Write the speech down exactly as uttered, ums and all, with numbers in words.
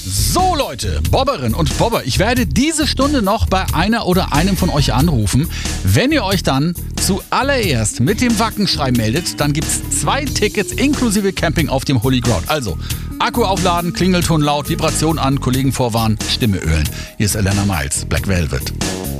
So Leute, Bobberin und Bobber, ich werde diese Stunde noch bei einer oder einem von euch anrufen. Wenn ihr euch dann zuallererst mit dem Wackenschrei meldet, dann gibt's zwei Tickets inklusive Camping auf dem Holy Ground. Also Akku aufladen, Klingelton laut, Vibration an, Kollegen vorwarnen, Stimme ölen. Hier ist Elena Miles, Black Velvet.